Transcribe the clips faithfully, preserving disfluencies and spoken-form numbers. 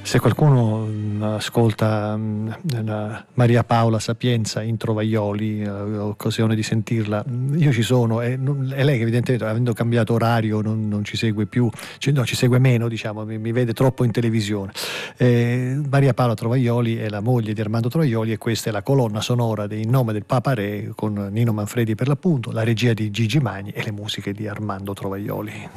Se qualcuno mh, ascolta mh, la Maria Paola Sapienza in Trovaioli, eh, ho occasione di sentirla, io ci sono e, non, e lei che evidentemente avendo cambiato orario non, non ci segue più, ci, no, ci segue meno, diciamo, mi, mi vede troppo in televisione. Eh, Maria Paola Trovaioli è la moglie di Armando Trovaioli e questa è la colonna sonora di In nome del Papa Re con Nino Manfredi per l'appunto, la regia di Gigi Magni e le musiche di Armando Trovaioli.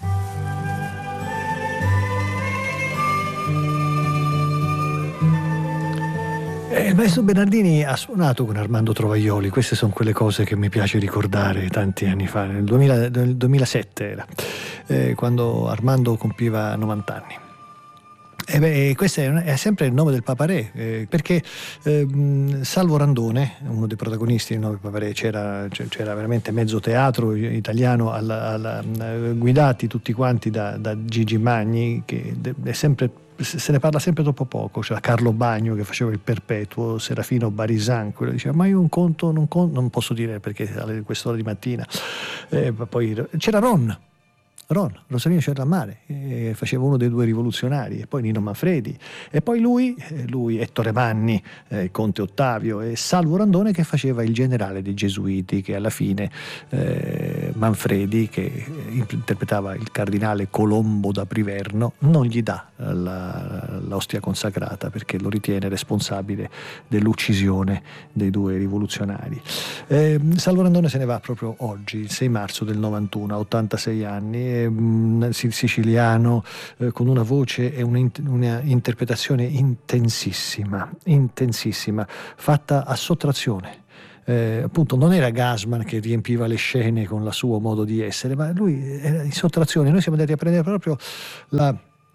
Eh, il maestro Bernardini ha suonato con Armando Trovaioli, queste sono quelle cose che mi piace ricordare tanti anni fa, nel, duemila, nel duemilasette era, eh, quando Armando compiva novanta anni. E beh, questo è, è sempre il nome del Papa Re, eh, perché eh, Salvo Randone, uno dei protagonisti del nome del Papa Re, c'era, c'era veramente mezzo teatro italiano alla, alla, guidati tutti quanti da, da Gigi Magni, che è sempre, se ne parla sempre troppo poco. C'era Carlo Bagno che faceva il Perpetuo, Serafino Barisan, quello diceva ma io un conto non, conto, non posso dire perché alle quest'ora di mattina, eh, poi c'era Ron Ron, Rosalino Cerramare, eh, faceva uno dei due rivoluzionari, e poi Nino Manfredi, e poi lui, eh, lui Ettore Manni, eh, Conte Ottavio, e Salvo Randone che faceva il generale dei Gesuiti, che alla fine eh, Manfredi, che interpretava il cardinale Colombo da Priverno, non gli dà la, l'ostia consacrata perché lo ritiene responsabile dell'uccisione dei due rivoluzionari. Eh, Salvo Randone se ne va proprio oggi, il sei marzo del novantuno, a ottantasei anni, siciliano, eh, con una voce e una, una interpretazione intensissima, intensissima, fatta a sottrazione. Eh, appunto non era Gassman che riempiva le scene con il suo modo di essere, ma lui era in sottrazione. Noi siamo andati a prendere proprio la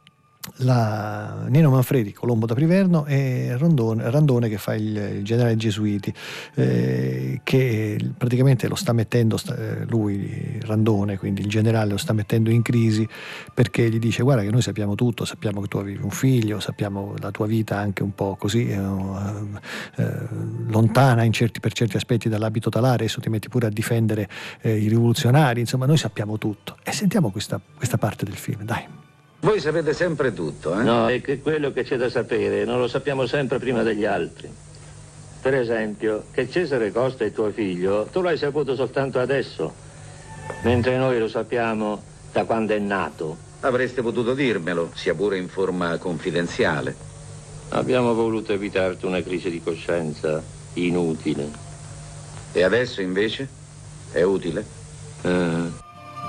La Nino Manfredi, Colombo da Priverno, e Randone, Randone che fa il, il generale Gesuiti, eh, che praticamente lo sta mettendo, sta, lui Randone, quindi il generale, lo sta mettendo in crisi perché gli dice guarda che noi sappiamo tutto, sappiamo che tu avevi un figlio, sappiamo la tua vita anche un po' così eh, eh, lontana in certi, per certi aspetti dall'abito talare, adesso ti metti pure a difendere eh, i rivoluzionari, insomma noi sappiamo tutto. E sentiamo questa, questa parte del film, dai. Voi sapete sempre tutto, eh? No, è che quello che c'è da sapere non lo sappiamo sempre prima degli altri. Per esempio, che Cesare Costa è tuo figlio, tu l'hai saputo soltanto adesso, mentre noi lo sappiamo da quando è nato. Avreste potuto dirmelo, sia pure in forma confidenziale. Abbiamo voluto evitarti una crisi di coscienza inutile. E adesso, invece? È utile? Eh...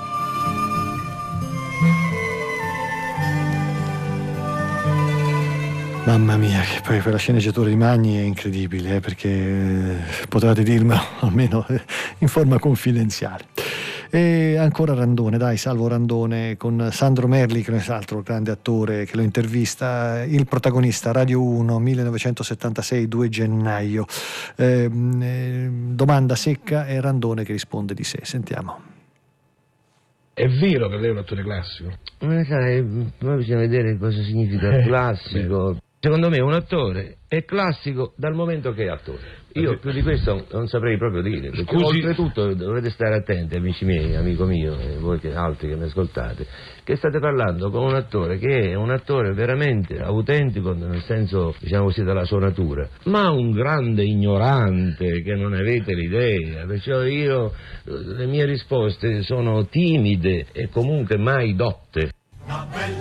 Mamma mia, che poi quella sceneggiatura di Magni è incredibile, eh, perché eh, potevate dirmelo almeno eh, in forma confidenziale. E ancora Randone, dai, Salvo Randone con Sandro Merli, che è un altro grande attore che lo intervista, il protagonista, Radio uno, millenovecentosettantasei, due gennaio. Eh, eh, domanda secca e Randone che risponde di sé. Sentiamo. È vero che lei è un attore classico? Ma sai, poi bisogna vedere cosa significa Eh, classico. Beh. Secondo me un attore è classico dal momento che è attore. Io più di questo non saprei proprio dire, perché Scusi. oltretutto dovete stare attenti, amici miei, amico mio, e voi che, altri che mi ascoltate, che state parlando con un attore che è un attore veramente autentico, nel senso, diciamo così, della sua natura, ma un grande ignorante che non avete l'idea, perciò io, le mie risposte sono timide e comunque mai dotte.